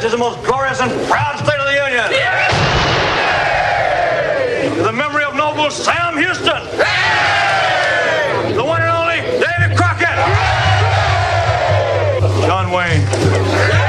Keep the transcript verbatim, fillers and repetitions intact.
is the most glorious and proud state of the Union. To the memory of noble Sam Houston. The one and only Davy Crockett. John Wayne.